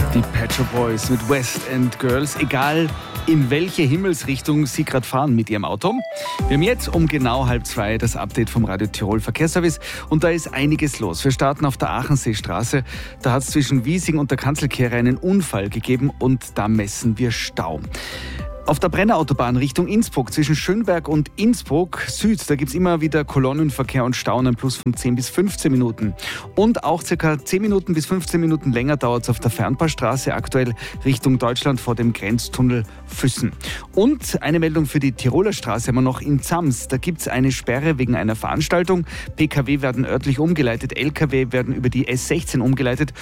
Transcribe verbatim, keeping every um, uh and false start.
Die Pet Shop Boys mit West End Girls, egal in welche Himmelsrichtung Sie gerade fahren mit Ihrem Auto. Wir haben jetzt um genau halb zwei das Update vom Radio Tirol Verkehrsservice und da ist einiges los. Wir starten auf der Aachenseestraße. Da hat es zwischen Wiesing und der Kanzelkehre einen Unfall gegeben und da messen wir Stau. Auf der Brennerautobahn Richtung Innsbruck zwischen Schönberg und Innsbruck Süd, da gibt es immer wieder Kolonnenverkehr und Stau, einen Plus von zehn bis fünfzehn Minuten. Und auch circa zehn Minuten bis fünfzehn Minuten länger dauert es auf der Fernpassstraße, aktuell Richtung Deutschland vor dem Grenztunnel Füssen. Und eine Meldung für die Tiroler Straße haben wir noch in Zams. Da gibt es eine Sperre wegen einer Veranstaltung. P K W werden örtlich umgeleitet, L K W werden über die S sechzehn umgeleitet.